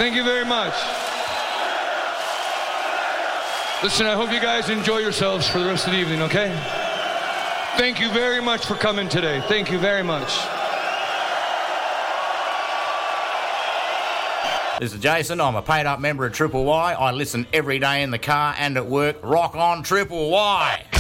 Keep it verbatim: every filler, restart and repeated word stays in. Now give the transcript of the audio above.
Thank you very much. Listen, I hope you guys enjoy yourselves for the rest of the evening, okay? Thank you very much for coming today. Thank you very much. This is Jason. I'm a paid-up member of Triple Y. I listen every day in the car and at work. Rock on, Triple Y!